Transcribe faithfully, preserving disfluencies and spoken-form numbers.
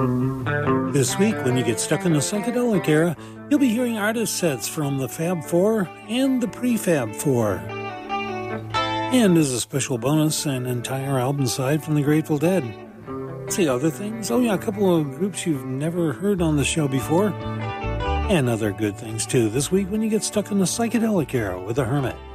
This week, when you get stuck in the psychedelic era, you'll be hearing artist sets from the Fab Four and the Prefab Four. And as a special bonus, an entire album side from the Grateful Dead. Let's see, other things? Oh yeah, a couple of groups you've never heard on the show before. And other good things too, this week when you get stuck in the psychedelic era with The Hermit.